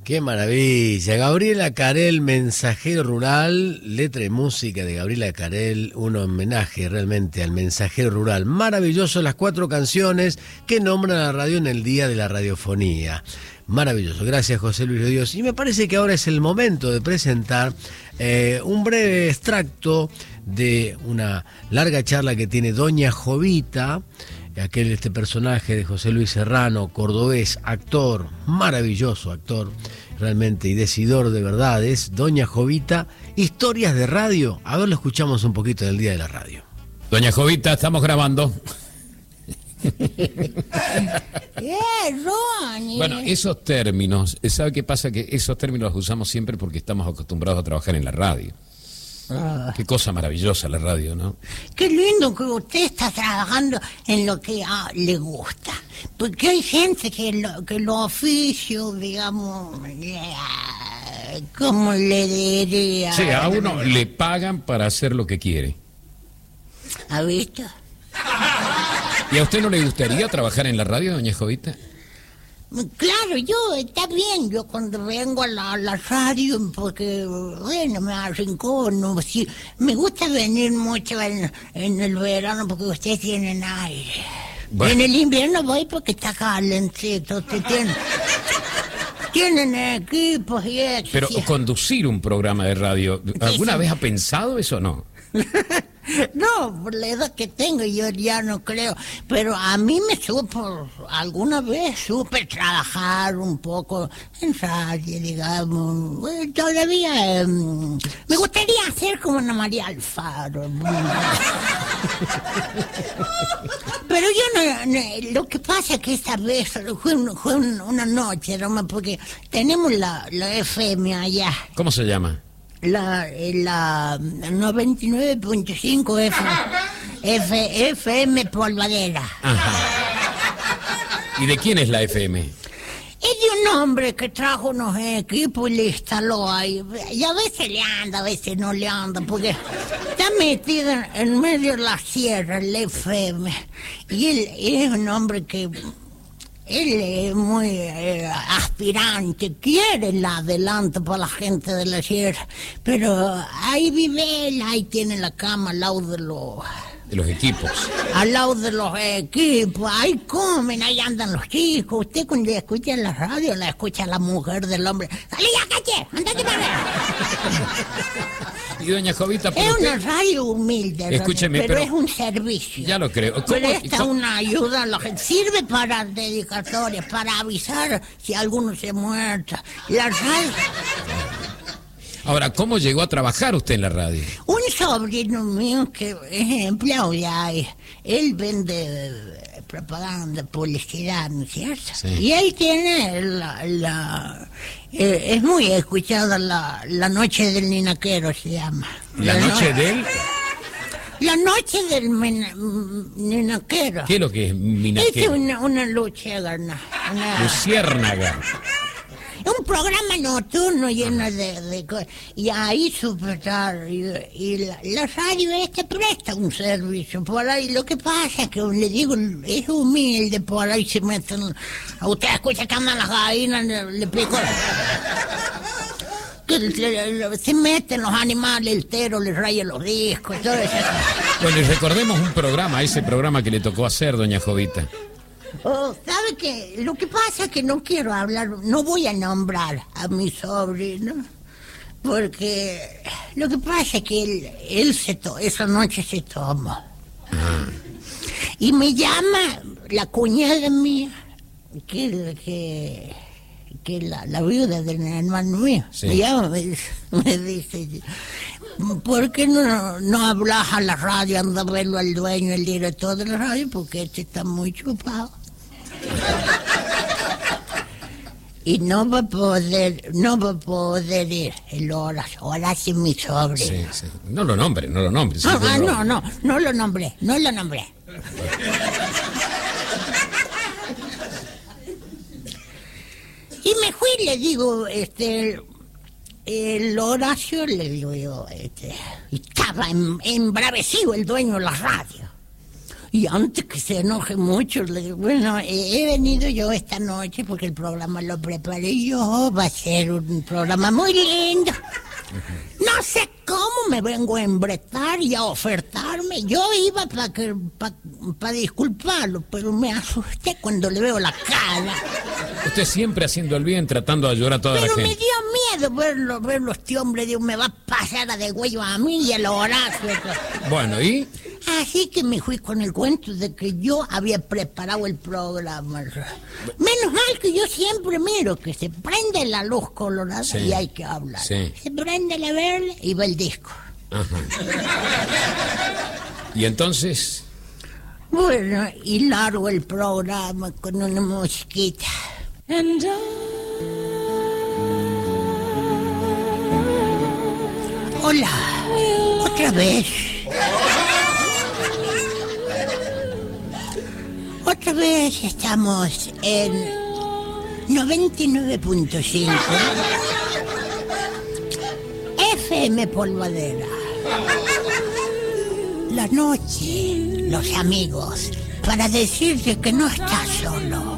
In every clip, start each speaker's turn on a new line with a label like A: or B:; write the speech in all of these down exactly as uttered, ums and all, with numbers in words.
A: Qué maravilla. Gabriela Carel, Mensajero Rural, letra y música de Gabriela Carel, un homenaje realmente al Mensajero Rural. Maravilloso las cuatro canciones que nombran a la radio en el Día de la Radiofonía. Maravilloso. Gracias, José Luis de Dios. Y me parece que ahora es el momento de presentar eh, un breve extracto de una larga charla que tiene Doña Jovita, aquel este personaje de José Luis Serrano, cordobés, actor, maravilloso actor, realmente, y decidor de verdades, Doña Jovita, historias de radio. A ver, lo escuchamos un poquito del Día de la Radio.
B: Doña Jovita, estamos grabando. Bueno, esos términos, ¿sabe qué pasa? Que esos términos los usamos siempre porque estamos acostumbrados a trabajar en la radio. Ah. Qué cosa maravillosa la radio, ¿no?
C: Qué lindo que usted está trabajando en lo que ah, le gusta. Porque hay gente que lo, que los oficios, digamos, ¿cómo le diría?
B: Sí, a uno le pagan para hacer lo que quiere.
C: ¿Ha visto?
B: ¿Y a usted no le gustaría trabajar en la radio, doña Jovita?
C: Claro, yo, está bien, yo cuando vengo a la, a la radio, porque, bueno, me arrincono, sí, me gusta venir mucho en, en el verano porque ustedes tienen aire. Bueno. En el invierno voy porque está calentito, usted tiene, tienen equipos y eso.
B: Pero
C: sí.
B: Conducir un programa de radio, ¿alguna sí, vez ha pensado eso o no?
C: No, por la edad que tengo yo ya no creo, pero a mí me supo, alguna vez supe trabajar un poco en radio, digamos, bueno, todavía eh, me gustaría hacer como Ana María Alfaro. Pero yo no, no, lo que pasa es que esta vez fue, un, fue un, una noche, ¿no? Porque tenemos la, la F M allá.
B: ¿Cómo se llama?
C: La, la noventa y nueve punto cinco F, F, F M Polvadera.
B: Ajá. ¿Y de quién es la F M?
C: Es de un hombre que trajo unos equipos y le instaló ahí. Y a veces le anda, a veces no le anda, porque está metido en medio de la sierra, el F M. Y él, él es un hombre que... Él es muy eh, aspirante, quiere el adelanto para la gente de la sierra, pero ahí vive él, ahí tiene la cama al lado de los...
B: De los equipos.
C: Al lado de los equipos, ahí comen, ahí andan los chicos. Usted cuando escucha la radio, la escucha la mujer del hombre. ¡Salí ya, caché! ¡Andate para allá!
B: Y doña Jovita,
C: es
B: usted...
C: una radio humilde,
B: escúcheme,
C: pero, pero es un servicio.
B: Ya lo creo. ¿Cómo,
C: presta
B: cómo?
C: Una ayuda a la gente, sirve para dedicatorias, para avisar si alguno se muerta. La radio...
B: Ahora, ¿cómo llegó a trabajar usted en la radio?
C: Un sobrino mío que es empleado ya, él vende propaganda, publicidad, ¿no es cierto? Sí. Y él tiene la... la eh, es muy escuchada la, la noche del ninaquero, se llama.
B: ¿La, la noche no... del...?
C: La noche del mina, ninaquero.
B: ¿Qué es lo que es minaquero?
C: Es una, una luciérnaga. Una...
B: Luciérnaga.
C: Un programa nocturno lleno de, de cosas. Y ahí supe estar. Y, y la, la radio este presta un servicio por ahí. Lo que pasa es que le digo, es humilde, por ahí se meten. A usted escucha que andan las gallinas, le, le pico. Que le, se meten los animales, el tero le raya los discos, todo eso.
B: Bueno, y recordemos un programa, ese programa que le tocó hacer, doña Jovita.
C: Oh, ¿sabe qué? Lo que pasa es que no quiero hablar, no voy a nombrar a mi sobrino, porque lo que pasa es que él, él se to, esa noche se tomó. Ah. Y me llama la cuñada mía, que, que, que la, la viuda del hermano mío, sí. Me llama, me, me dice... ¿Por qué no, no hablas a la radio, anda a verlo al dueño, el director de la radio? Porque este está muy chupado. Y no va a poder, no va a poder ir el Horacio, Horacio es mi sobrino.
B: Sí, sí. No lo nombre, no lo nombre.
C: No, ah, no, no, no lo nombré, no lo nombré. Y me fui y le digo, este... El Horacio, le digo yo, este, estaba en, embravecido el dueño de la radio. Y antes que se enoje mucho, le digo, bueno, he, he venido yo esta noche porque el programa lo preparé yo, va a ser un programa muy lindo. No sé cómo me vengo a embretar y a ofertarme. Yo iba para que para pa disculparlo, pero me asusté cuando le veo la cara.
B: Usted siempre haciendo el bien, tratando de ayudar a toda
C: pero
B: la gente.
C: Me dio miedo verlo, verlo este hombre, digo, me va a pasar a de huello a mí y el Horacio.
B: Bueno, ¿y?
C: Así que me fui con el cuento de que yo había preparado el programa. Menos mal que yo siempre miro que se prende la luz colorada sí. y hay que hablar. Sí. Se prende la verde y va el disco.
B: Ajá. ¿Y entonces?
C: Bueno, y largo el programa con una musiquita. And I... Hola, otra vez. Otra vez estamos en noventa y nueve punto cinco F M Polvadera. La noche, los amigos, para decirte que no estás solo.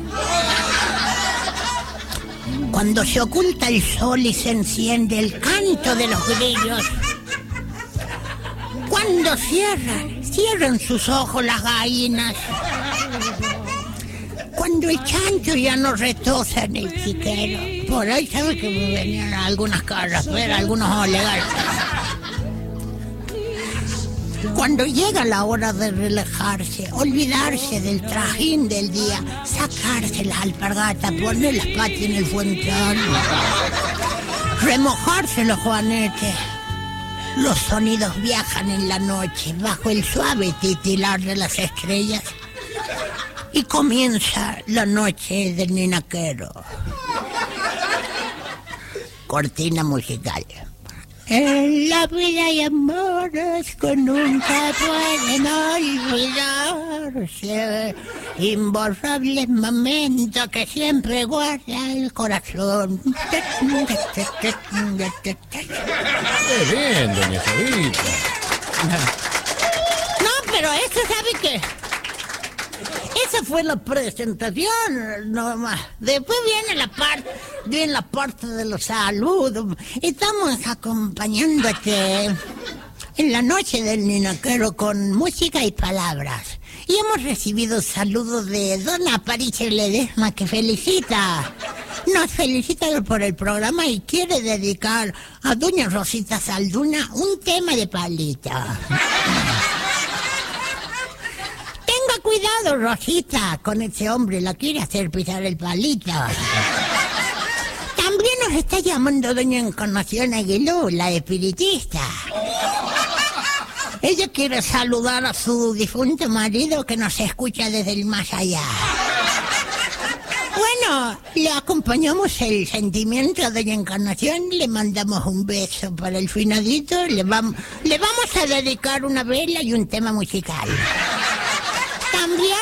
C: Cuando se oculta el sol y se enciende el canto de los grillos. Cuando cierran, cierran sus ojos las gallinas. Cuando el chancho ya no retoza en el chiquero. Por ahí sabes que me venían algunas caras, pero algunos olegados. Cuando llega la hora de relajarse, olvidarse del trajín del día, sacarse las alpargatas, poner las patas en el fuentón, remojarse los juanetes. Los sonidos viajan en la noche bajo el suave titilar de las estrellas. Y comienza la noche del ninaquero. Cortina musical. En la vida hay amores que nunca pueden olvidarse, imborrables momentos que siempre guarda el corazón.
B: Qué bien, doña Jovita.
C: No, pero eso, ¿sabe qué? Esa fue la presentación, nomás. Después viene la parte, viene la parte de los saludos. Estamos acompañándote en la noche del ninaquero con música y palabras. Y hemos recibido saludos de Dona Aparicio Ledesma, que felicita. Nos felicita por el programa y quiere dedicar a doña Rosita Salduna un tema de palita. Cuidado, Rosita, con ese hombre, la quiere hacer pisar el palito. También nos está llamando doña Encarnación Aguilú, la espiritista. Ella quiere saludar a su difunto marido que nos escucha desde el más allá. Bueno, le acompañamos el sentimiento a doña Encarnación, le mandamos un beso para el finadito, le vamos, le vamos a dedicar una vela y un tema musical. También,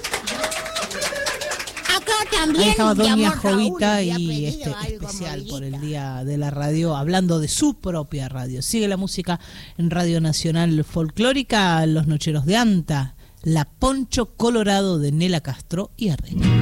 C: acá también.
D: Ahí estaba doña Jovita y este especial por el Día de la Radio, hablando de su propia radio. Sigue la música en Radio Nacional Folclórica, Los Nocheros de Anta, La Poncho Colorado de Nela Castro y Arregui.